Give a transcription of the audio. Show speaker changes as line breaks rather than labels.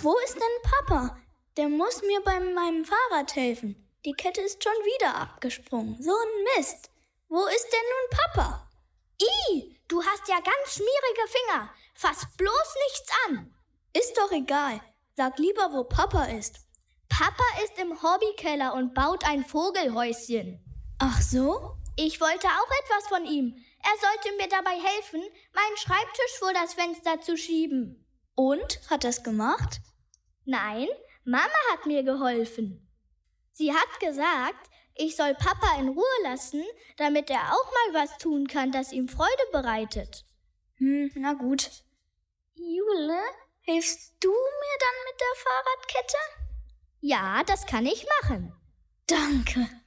Wo ist denn Papa? Der muss mir bei meinem Fahrrad helfen. Die Kette ist schon wieder abgesprungen. So ein Mist. Wo ist denn nun Papa?
Du hast ja ganz schmierige Finger. Fass bloß nichts an.
Ist doch egal. Sag lieber, wo Papa ist.
Papa ist im Hobbykeller und baut ein Vogelhäuschen.
Ach so?
Ich wollte auch etwas von ihm. Er sollte mir dabei helfen, meinen Schreibtisch vor das Fenster zu schieben.
Und? Hat er's gemacht?
Nein, Mama hat mir geholfen. Sie hat gesagt, ich soll Papa in Ruhe lassen, damit er auch mal was tun kann, das ihm Freude bereitet.
Na gut. Jule, hilfst du mir dann mit der Fahrradkette?
Ja, das kann ich machen.
Danke.